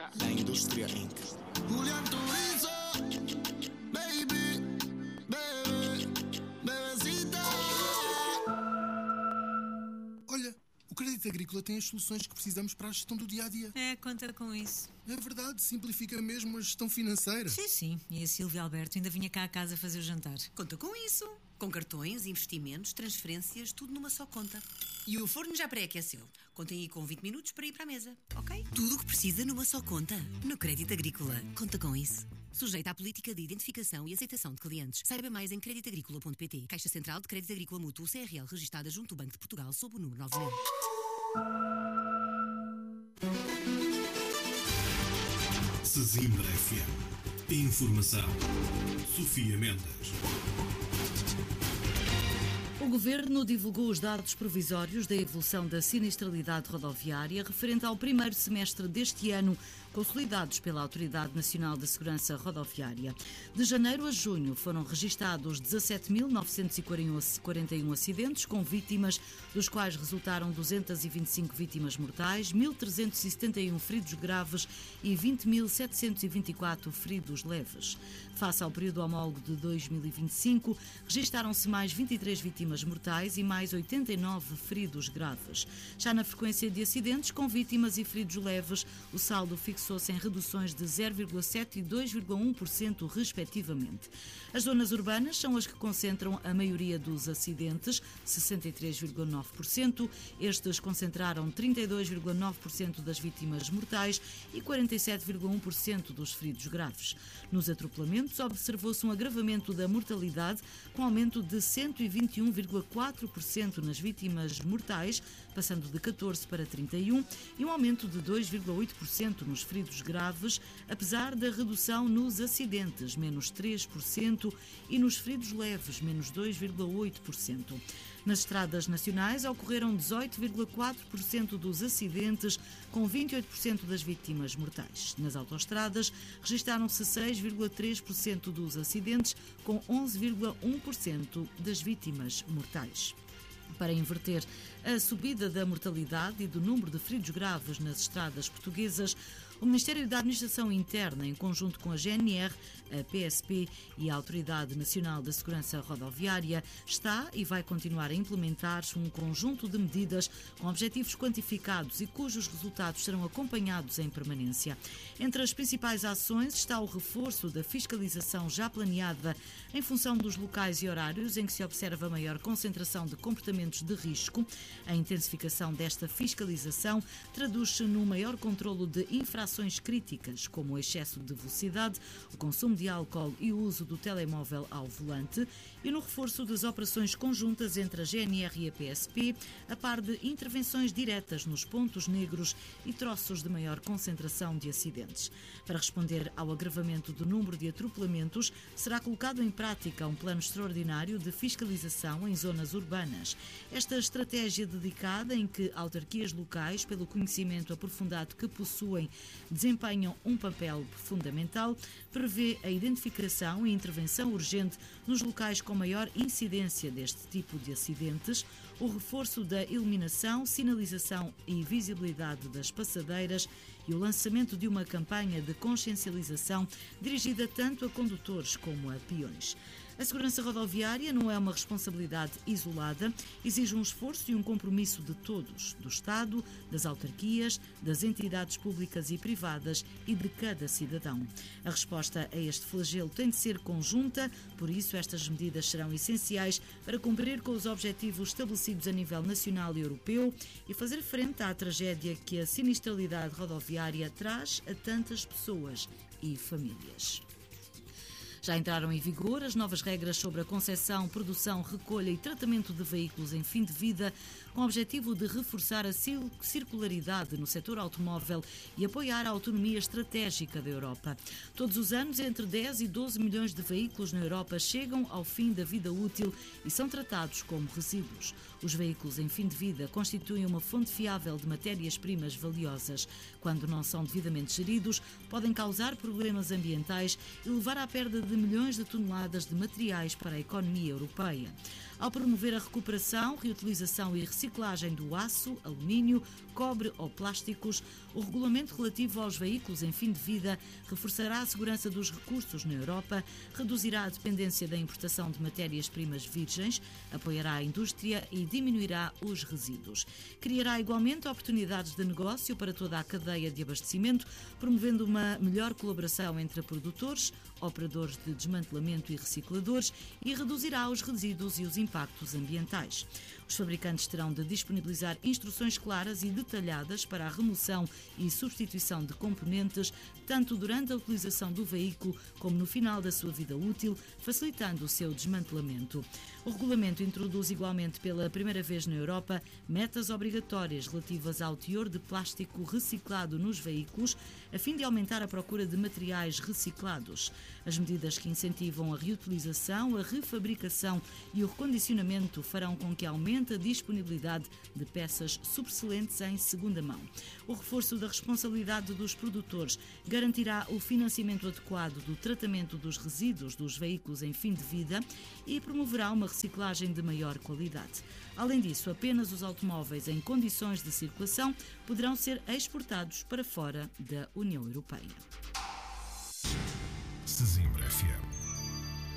da Indústria Inc. Julián Turizo, baby, bebecita. Olha, o Crédito Agrícola tem as soluções que precisamos para a gestão do dia-a-dia. É, conta com isso. É verdade, simplifica mesmo a gestão financeira. Sim. E a Silvia Alberto ainda vinha cá a casa fazer o jantar. Conta com isso. Com cartões, investimentos, transferências, tudo numa só conta. E o forno já pré-aqueceu. Contem aí com 20 minutos para ir para a mesa, ok? Tudo o que precisa numa só conta. No Crédito Agrícola. Conta com isso. Sujeita à política de identificação e aceitação de clientes. Saiba mais em creditagricola.pt. Caixa Central de Crédito Agrícola Mútuo CRL, registada junto ao Banco de Portugal sob o número 9000. Sesimbra FM. Informação. Sofia Mendes. O Governo divulgou os dados provisórios da evolução da sinistralidade rodoviária referente ao primeiro semestre deste ano, consolidados pela Autoridade Nacional de Segurança Rodoviária. De janeiro a junho foram registados 17.941 acidentes com vítimas, dos quais resultaram 225 vítimas mortais, 1.371 feridos graves e 20.724 feridos leves. Face ao período homólogo de 2025, registaram-se mais 23 vítimas mortais e mais 89 feridos graves. Já na frequência de acidentes com vítimas e feridos leves, o saldo fixou-se em reduções de 0,7% e 2,1% respectivamente. As zonas urbanas são as que concentram a maioria dos acidentes, 63,9%. Estes concentraram 32,9% das vítimas mortais e 47,1% dos feridos graves. Nos atropelamentos, observou-se um agravamento da mortalidade, com aumento de 121,4% nas vítimas mortais, passando de 14 para 31, e um aumento de 2,8% nos feridos graves, apesar da redução nos acidentes, menos 3%, e nos feridos leves, menos 2,8%. Nas estradas nacionais ocorreram 18,4% dos acidentes, com 28% das vítimas mortais. Nas autoestradas registaram-se 6,3% dos acidentes, com 11,1% das vítimas mortais. Para inverter a subida da mortalidade e do número de feridos graves nas estradas portuguesas, o Ministério da Administração Interna, em conjunto com a GNR, a PSP e a Autoridade Nacional da Segurança Rodoviária, está e vai continuar a implementar um conjunto de medidas com objetivos quantificados e cujos resultados serão acompanhados em permanência. Entre as principais ações está o reforço da fiscalização já planeada em função dos locais e horários em que se observa maior concentração de comportamentos de risco. A intensificação desta fiscalização traduz-se no maior controlo de infrações críticas, como o excesso de velocidade, o consumo de álcool e o uso do telemóvel ao volante, e no reforço das operações conjuntas entre a GNR e a PSP, a par de intervenções diretas nos pontos negros e troços de maior concentração de acidentes. Para responder ao agravamento do número de atropelamentos, será colocado em prática um plano extraordinário de fiscalização em zonas urbanas. Esta estratégia dedicada, em que autarquias locais, pelo conhecimento aprofundado que possuem, desempenham um papel fundamental, prevê a identificação e intervenção urgente nos locais com maior incidência deste tipo de acidentes, o reforço da iluminação, sinalização e visibilidade das passadeiras e o lançamento de uma campanha de consciencialização dirigida tanto a condutores como a peões. A segurança rodoviária não é uma responsabilidade isolada, exige um esforço e um compromisso de todos, do Estado, das autarquias, das entidades públicas e privadas e de cada cidadão. A resposta a este flagelo tem de ser conjunta, por isso estas medidas serão essenciais para cumprir com os objetivos estabelecidos a nível nacional e europeu e fazer frente à tragédia que a sinistralidade rodoviária traz a tantas pessoas e famílias. Já entraram em vigor as novas regras sobre a concessão, produção, recolha e tratamento de veículos em fim de vida, com o objetivo de reforçar a circularidade no setor automóvel e apoiar a autonomia estratégica da Europa. Todos os anos, entre 10 e 12 milhões de veículos na Europa chegam ao fim da vida útil e são tratados como resíduos. Os veículos em fim de vida constituem uma fonte fiável de matérias-primas valiosas. Quando não são devidamente geridos, podem causar problemas ambientais e levar à perda de de milhões de toneladas de materiais para a economia europeia. Ao promover a recuperação, reutilização e reciclagem do aço, alumínio, cobre ou plásticos, o regulamento relativo aos veículos em fim de vida reforçará a segurança dos recursos na Europa, reduzirá a dependência da importação de matérias-primas virgens, apoiará a indústria e diminuirá os resíduos. Criará igualmente oportunidades de negócio para toda a cadeia de abastecimento, promovendo uma melhor colaboração entre produtores, operadores de desmantelamento e recicladores e reduzirá os resíduos e os impactos ambientais. Os fabricantes terão de disponibilizar instruções claras e detalhadas para a remoção e substituição de componentes, tanto durante a utilização do veículo como no final da sua vida útil, facilitando o seu desmantelamento. O regulamento introduz igualmente pela primeira vez na Europa metas obrigatórias relativas ao teor de plástico reciclado nos veículos, a fim de aumentar a procura de materiais reciclados. As medidas que incentivam a reutilização, a refabricação e o recondicionamento farão com que aumente a disponibilidade de peças sobressalentes em segunda mão. O reforço da responsabilidade dos produtores garantirá o financiamento adequado do tratamento dos resíduos dos veículos em fim de vida e promoverá uma reciclagem de maior qualidade. Além disso, apenas os automóveis em condições de circulação poderão ser exportados para fora da União Europeia.